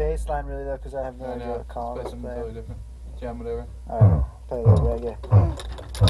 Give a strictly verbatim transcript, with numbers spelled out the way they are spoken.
bass line really though, because I have no I idea know. what Colin Play is something playing. totally different. Jam whatever. Alright, play a little reggae.